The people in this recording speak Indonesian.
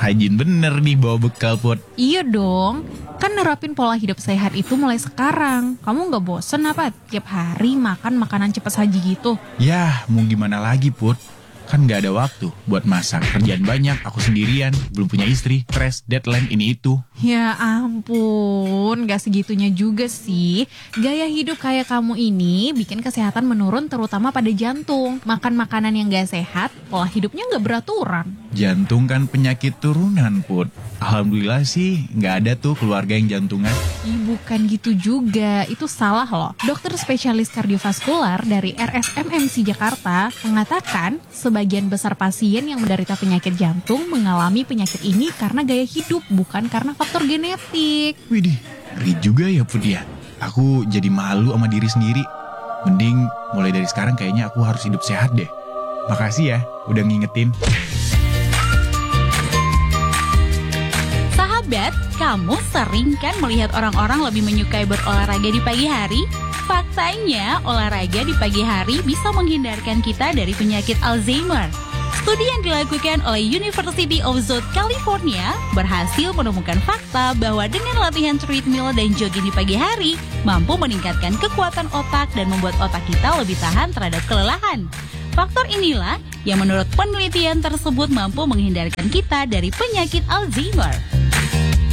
Rajin bener nih bawa bekal, Put. Iya dong, kan nerapin pola hidup sehat itu mulai sekarang. Kamu gak bosen apa tiap hari makan makanan cepat saji gitu? Yah, mau gimana lagi, Put? Kan gak ada waktu buat masak. Kerjaan banyak, aku sendirian, belum punya istri, stres, deadline, ini itu. Ya ampun, gak segitunya juga sih. Gaya hidup kayak kamu ini bikin kesehatan menurun terutama pada jantung. Makan makanan yang gak sehat, pola hidupnya gak beraturan. Jantung kan penyakit turunan, Put. Alhamdulillah sih gak ada tuh keluarga yang jantungan. Bukan gitu juga, itu salah loh. Dokter spesialis kardiovaskular dari RSMMC Jakarta mengatakan sebagian besar pasien yang menderita penyakit jantung mengalami penyakit ini karena gaya hidup, bukan karena faktor genetik. Widih, ngeri juga ya, Put ya. Aku jadi malu sama diri sendiri. Mending mulai dari sekarang kayaknya aku harus hidup sehat deh. Makasih ya udah ngingetin. Sahabat, kamu sering kan melihat orang-orang lebih menyukai berolahraga di pagi hari? Faktanya, olahraga di pagi hari bisa menghindarkan kita dari penyakit Alzheimer. Studi yang dilakukan oleh University of South California berhasil menemukan fakta bahwa dengan latihan treadmill dan jogging di pagi hari mampu meningkatkan kekuatan otak dan membuat otak kita lebih tahan terhadap kelelahan. Faktor inilah yang menurut penelitian tersebut mampu menghindarkan kita dari penyakit Alzheimer.